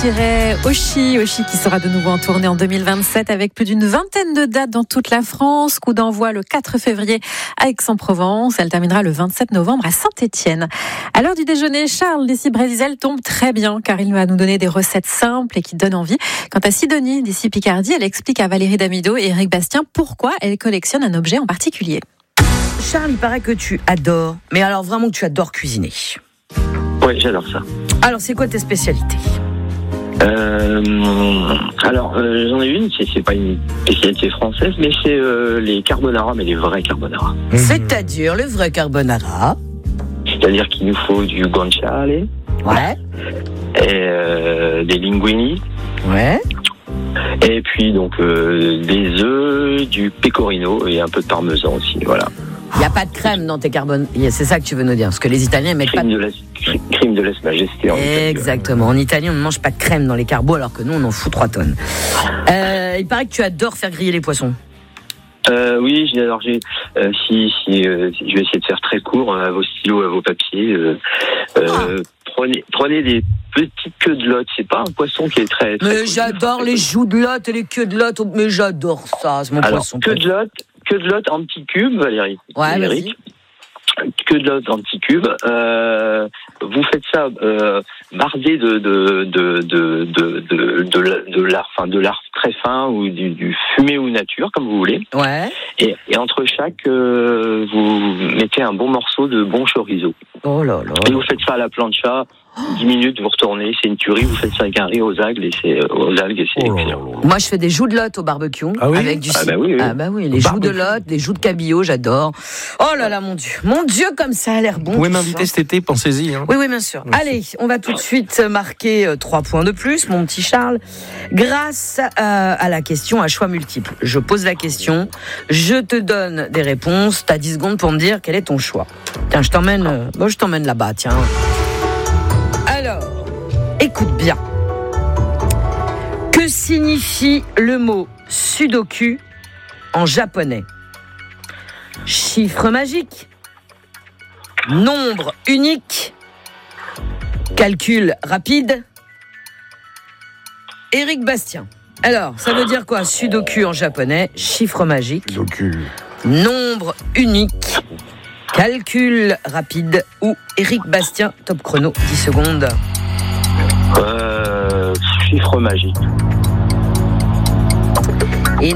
Oshi qui sera de nouveau en tournée en 2027 avec plus d'une vingtaine de dates dans toute la France. Coup d'envoi le 4 février à Aix-en-Provence. Elle terminera le 27 novembre à Saint-Étienne. À l'heure du déjeuner, Charles d'ici Brésil tombe très bien car il va nous donner des recettes simples et qui donnent envie. Quant à Sidonie d'ici Picardie, elle explique à Valérie Damido et Eric Bastien pourquoi elle collectionne un objet en particulier. Charles, il paraît que tu adores, mais alors vraiment que tu adores cuisiner. Oui, j'adore ça. Alors, c'est quoi tes spécialités ? J'en ai une, c'est pas une spécialité française, mais c'est les carbonara, mais les vrais carbonara. C'est-à-dire le vrai carbonara. C'est-à-dire qu'il nous faut du guanciale, Ouais. et des linguini, Ouais. et puis donc des œufs, du pecorino et un peu de parmesan aussi, voilà. Il n'y a pas de crème dans tes carbonara. C'est ça que tu veux nous dire, parce que les Italiens mettent pas de Crème de lèse-majesté. Exactement. En Italie, on ne mange pas de crème dans les carbos, alors que nous, on en fout 3 tonnes. Il paraît que tu adores faire griller les poissons. Oui, j'adore. Si je vais essayer de faire très court, à vos stylos, à vos papiers. Prenez des petites queues de lotte. C'est pas un poisson qui est très. Mais j'adore les joues de lotte et les queues de lotte. Mais j'adore ça. C'est mon poisson. Queue de lotte en petits cubes, Valérie. Ouais, Eric. vas-y. Que de lotte en petits cubes. Vous faites ça bardé de lard très fin ou du fumé ou nature, comme vous voulez. Ouais. Et entre chaque, vous mettez un bon morceau de bon chorizo. Oh là là. Et vous faites ça à la plancha. 10 minutes, vous retournez, c'est une tuerie. Vous faites ça avec un riz aux algues et c'est excellent. Moi, je fais des joues de lotte au barbecue. Ah oui avec du oui. Ah bah oui, les joues de lotte, les joues de cabillaud, j'adore. Oh là là, mon Dieu, comme ça a l'air bon. Vous pouvez m'inviter cet été, pensez-y. Hein. Oui, bien sûr. Merci. Allez, on va tout de suite marquer 3 points de plus, mon petit Charles, grâce à la question à choix multiples. Je pose la question, je te donne des réponses, t'as 10 secondes pour me dire quel est ton choix. Tiens, je t'emmène là-bas, tiens. Alors, écoute bien. Que signifie le mot sudoku en japonais ? Chiffre magique, nombre unique, calcul rapide. Eric Bastien. Alors, ça veut dire quoi ? Sudoku en japonais, chiffre magique, nombre unique, calcul rapide ou Eric Bastien, top chrono, 10 secondes. Chiffre magique. Et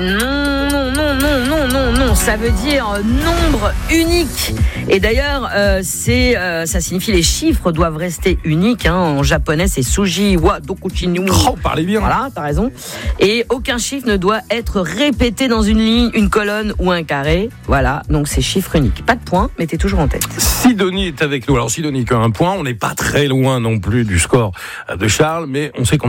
non, ça veut dire nombre unique. Et d'ailleurs, ça signifie les chiffres doivent rester uniques. Hein. En japonais, c'est suji wa dokuchi ni. Oh, parlez bien. Voilà, t'as raison. Et aucun chiffre ne doit être répété dans une ligne, une colonne ou un carré. Voilà, donc c'est chiffre unique. Pas de point, mais t'es toujours en tête. Sidonie est avec nous. Alors Sidonie, qu'un point, on n'est pas très loin non plus du score de Charles, mais on sait qu'on